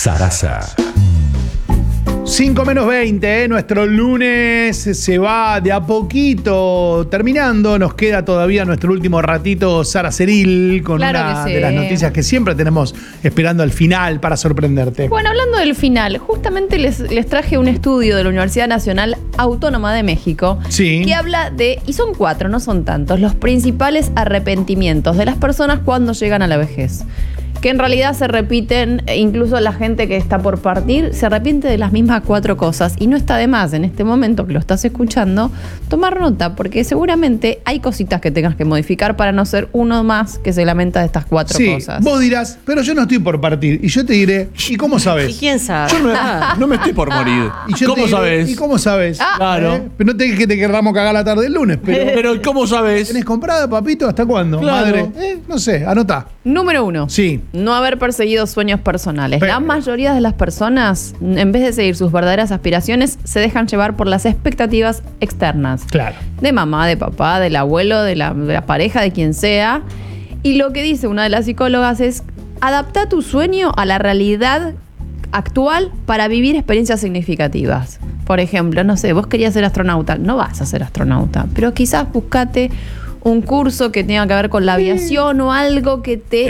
Sarasa. 5 menos 20, nuestro lunes se va de a poquito terminando. Nos queda todavía nuestro último ratito Saraceril con una de las noticias que siempre tenemos esperando al final para sorprenderte. Bueno, hablando del final, justamente les traje un estudio de la Universidad Nacional Autónoma de México que habla de, y son 4, no son tantos, los principales arrepentimientos de las personas cuando llegan a la vejez. Que en realidad se repiten, incluso la gente que está por partir se arrepiente de las mismas 4 cosas. Y no está de más en este momento que lo estás escuchando tomar nota, porque seguramente hay cositas que tengas que modificar para no ser uno más que se lamenta de estas 4 cosas. Vos dirás, pero yo no estoy por partir. Y yo te diré, ¿y cómo sabes? ¿Y quién sabe? Yo no me estoy por morir. Y yo ¿Cómo sabes? ¿Y cómo sabes? Claro. Pero no te dije que te querramos cagar la tarde el lunes, Pero ¿cómo sabes? ¿Tenés comprada, papito? ¿Hasta cuándo? Claro. Madre. No sé, anotá. Número 1. Sí. No haber perseguido sueños personales. Pero La mayoría de las personas, en vez de seguir sus verdaderas aspiraciones, se dejan llevar por las expectativas externas. Claro. De mamá, de papá, del abuelo, de la pareja, de quien sea. Y lo que dice una de las psicólogas es: adapta tu sueño a la realidad actual para vivir experiencias significativas. Por ejemplo, no sé, vos querías ser astronauta, no vas a ser astronauta, pero quizás buscate un curso que tenga que ver con la aviación o algo que te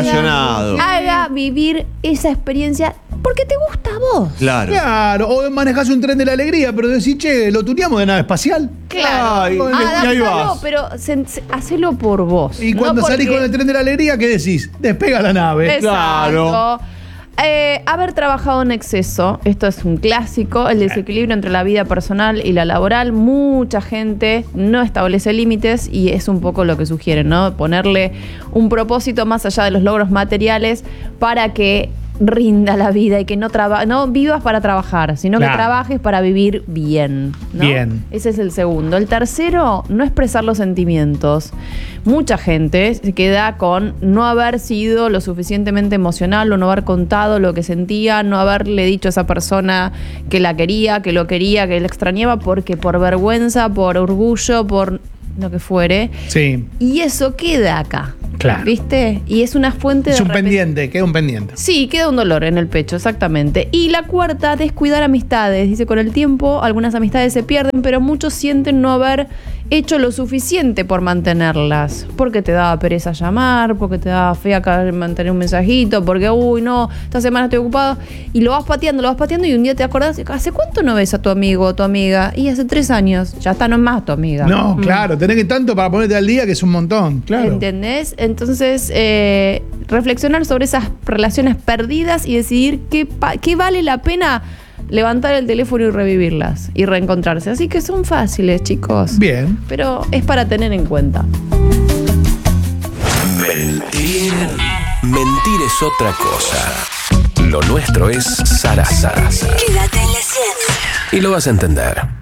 haga vivir esa experiencia porque te gusta a vos. Claro. O manejás un tren de la alegría, pero decís, che, lo tuneamos de nave espacial. Claro. Y ahí vas. Pero hacelo por vos. Y cuando salís con el tren de la alegría, ¿qué decís? Despega la nave. Exacto. Claro. Haber trabajado en exceso, esto es un clásico, el desequilibrio entre la vida personal y la laboral. Mucha gente no establece límites y es un poco lo que sugieren, ¿no? Ponerle un propósito más allá de los logros materiales para que rinda la vida y que no vivas para trabajar, sino que trabajes para vivir bien, ¿no? Bien. Ese es el segundo. El tercero, no expresar los sentimientos. Mucha gente se queda con no haber sido lo suficientemente emocional o no haber contado lo que sentía, no haberle dicho a esa persona que la quería, que lo quería, que la extrañaba, porque por vergüenza, por orgullo, por lo que fuere. Sí. Y eso queda acá. Claro. ¿Viste? Y es una fuente de... Es un pendiente, queda un pendiente. Sí, queda un dolor en el pecho, exactamente. Y la cuarta, descuidar amistades. Dice, con el tiempo algunas amistades se pierden, pero muchos sienten no haber hecho lo suficiente por mantenerlas. Porque te daba pereza llamar, porque te daba fea mantener un mensajito, porque, no, esta semana estoy ocupado. Y lo vas pateando y un día te acordás, ¿hace cuánto no ves a tu amigo o tu amiga? Y hace 3 años, ya está, no es más tu amiga. No, claro, tenés que tanto para ponerte al día que es un montón, claro. ¿Entendés? Entonces, reflexionar sobre esas relaciones perdidas y decidir qué vale la pena levantar el teléfono y revivirlas y reencontrarse. Así que son fáciles, chicos. Bien. Pero es para tener en cuenta. Mentir es otra cosa. Lo nuestro es Sarasa. Quédate en la ciencia. Y lo vas a entender.